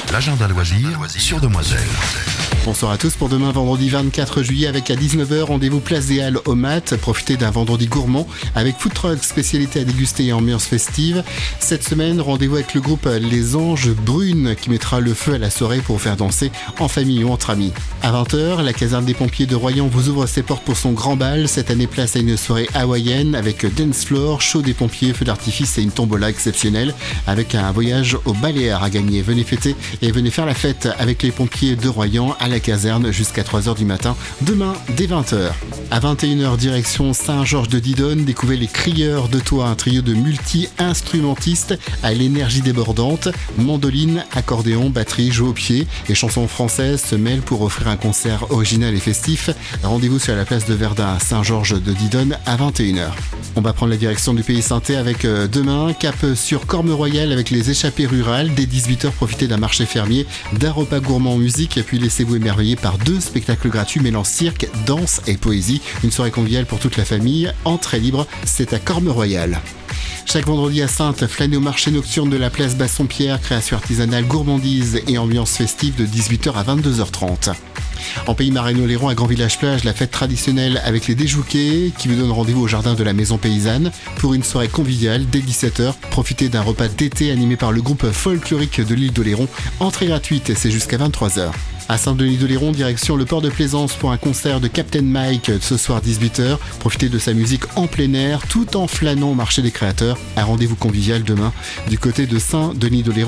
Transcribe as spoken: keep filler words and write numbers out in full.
L'agenda loisir sur Demoiselle. Bonsoir à tous pour demain vendredi vingt-quatre juillet avec à dix-neuf heures rendez-vous place des Halles au Mat. Profitez d'un vendredi gourmand avec food truck, spécialité à déguster et ambiance festive. Cette semaine, rendez-vous avec le groupe Les Anges Brunes qui mettra le feu à la soirée pour vous faire danser en famille ou entre amis. À vingt heures, la caserne des pompiers de Royan vous ouvre ses portes pour son grand bal. Cette année, place à une soirée hawaïenne avec dance floor, show des pompiers, feux d'artifice et une tombola exceptionnelle avec un voyage aux Baléares à gagner. Venez fêter et venez faire la fête avec les pompiers de Royan à la caserne jusqu'à trois heures du matin, demain dès vingt heures. À vingt et une heures, direction Saint-Georges de Didonne, découvrez les Crieurs de Toit, un trio de multi-instrumentistes à l'énergie débordante. Mandoline, accordéon, batterie, jeu au pied et chansons françaises se mêlent pour offrir un concert original et festif. Rendez-vous sur la place de Verdun à Saint-Georges de Didonne à vingt et une heures. On va prendre la direction du Pays Saintais avec euh, demain, cap sur Corme-Royal avec les échappées rurales. Dès dix-huit heures, profitez d'un marché fermier, d'un repas gourmand en musique et puis laissez-vous émerveiller par deux spectacles gratuits mêlant cirque, danse et poésie. Une soirée conviviale pour toute la famille, entrée libre, c'est à Corme-Royal. Chaque vendredi à Saintes, flânez au marché nocturne de la place Bassompierre, création artisanale, gourmandise et ambiance festive de dix-huit heures à vingt-deux heures trente. En Pays Marais-Oléron, à Grand Village Plage, la fête traditionnelle avec les déjouquets qui vous donne rendez-vous au jardin de la Maison Paysanne pour une soirée conviviale dès dix-sept heures. Profitez d'un repas d'été animé par le groupe folklorique de l'île d'Oléron. Entrée gratuite et c'est jusqu'à vingt-trois heures. À Saint-Denis-d'Oléron, direction le port de Plaisance pour un concert de Captain Mike ce soir dix-huit heures. Profitez de sa musique en plein air tout en flânant au marché des créateurs. Un rendez-vous convivial demain du côté de Saint-Denis-d'Oléron.